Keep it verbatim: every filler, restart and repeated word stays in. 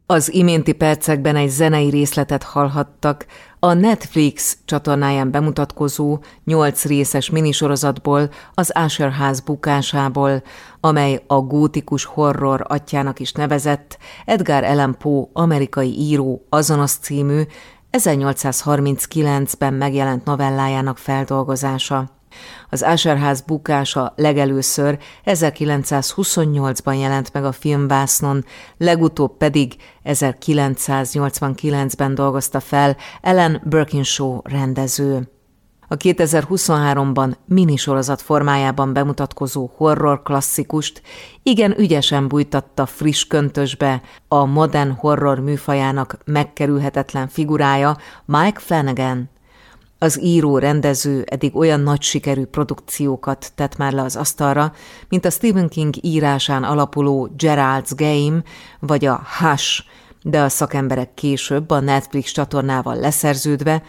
Az iménti percekben egy zenei részletet hallhattak a Netflix csatornáján bemutatkozó nyolc részes minisorozatból, az Usher ház bukásából, amely a gótikus horror atyjának is nevezett Edgar Allan Poe amerikai író azonos című ezernyolcszázharminckilencben megjelent novellájának feldolgozása. Az Usher ház bukása legelőször ezerkilencszázhuszonnyolcban jelent meg a filmvásznon, legutóbb pedig ezerkilencszáznyolcvankilencben dolgozta fel Alan Birkinshaw rendező. A kétezer-huszonháromban minisorozat formájában bemutatkozó horror klasszikust igen ügyesen bújtatta friss köntösbe a modern horror műfajának megkerülhetetlen figurája, Mike Flanagan. Az író-rendező eddig olyan nagy sikerű produkciókat tett már le az asztalra, mint a Stephen King írásán alapuló Gerald's Game vagy a Hush, de a szakemberek később a Netflix csatornával leszerződve